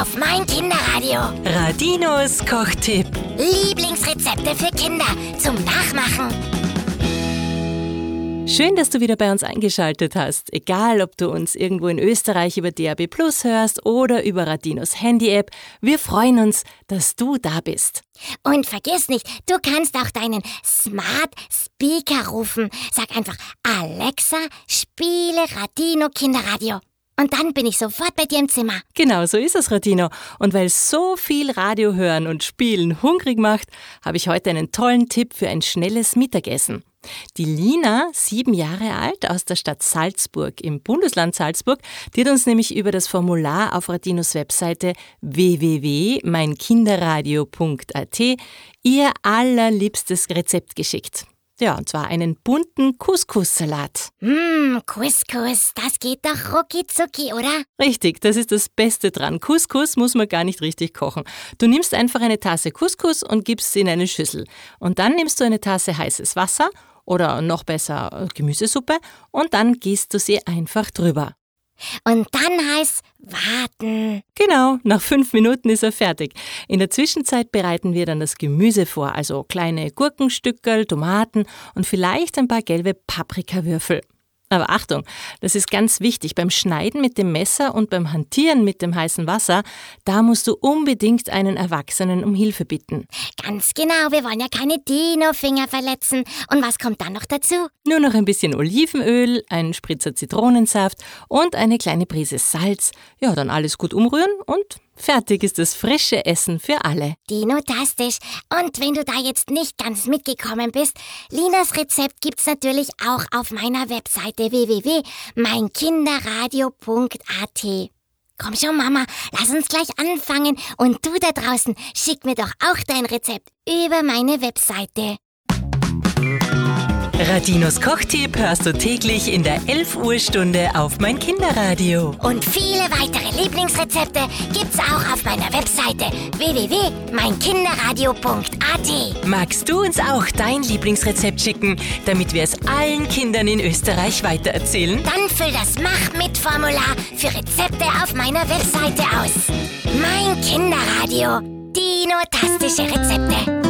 auf mein Kinderradio. Radinos Kochtipp. Lieblingsrezepte für Kinder zum Nachmachen. Schön, dass du wieder bei uns eingeschaltet hast. Egal, ob du uns irgendwo in Österreich über DAB+ hörst oder über Radinos Handy-App, wir freuen uns, dass du da bist. Und vergiss nicht, du kannst auch deinen Smart Speaker rufen. Sag einfach, Alexa, spiele Radino Kinderradio. Und dann bin ich sofort bei dir im Zimmer. Genau, so ist es, Radino. Und weil so viel Radio hören und Spielen hungrig macht, habe ich heute einen tollen Tipp für ein schnelles Mittagessen. Die Lina, 7 Jahre alt, aus der Stadt Salzburg im Bundesland Salzburg, die hat uns nämlich über das Formular auf Radinos Webseite www.meinkinderradio.at ihr allerliebstes Rezept geschickt. Ja, und zwar einen bunten Couscous-Salat. Couscous, das geht doch rucki zucki, oder? Richtig, das ist das Beste dran. Couscous muss man gar nicht richtig kochen. Du nimmst einfach eine Tasse Couscous und gibst sie in eine Schüssel. Und dann nimmst du eine Tasse heißes Wasser oder noch besser Gemüsesuppe und dann gießt du sie einfach drüber. Und dann heißt warten. Genau, nach 5 Minuten ist er fertig. In der Zwischenzeit bereiten wir dann das Gemüse vor, also kleine Gurkenstückerl, Tomaten und vielleicht ein paar gelbe Paprikawürfel. Aber Achtung, das ist ganz wichtig. Beim Schneiden mit dem Messer und beim Hantieren mit dem heißen Wasser, da musst du unbedingt einen Erwachsenen um Hilfe bitten. Ganz genau, wir wollen ja keine Dino-Finger verletzen. Und was kommt dann noch dazu? Nur noch ein bisschen Olivenöl, ein Spritzer Zitronensaft und eine kleine Prise Salz. Ja, dann alles gut umrühren und fertig ist das frische Essen für alle. Dinotastisch. Und wenn du da jetzt nicht ganz mitgekommen bist, Linas Rezept gibt's natürlich auch auf meiner Webseite www.meinkinderradio.at. Komm schon, Mama, lass uns gleich anfangen. Und du da draußen, schick mir doch auch dein Rezept über meine Webseite. Radinos Kochtipp hörst du täglich in der 11-Uhr-Stunde auf mein Kinderradio. Und viele weitere Lieblingsrezepte gibt's auch auf meiner Webseite www.meinkinderradio.at. Magst du uns auch dein Lieblingsrezept schicken, damit wir es allen Kindern in Österreich weitererzählen? Dann füll das Mach-mit-Formular für Rezepte auf meiner Webseite aus. Mein Kinderradio. Dinotastische Rezepte.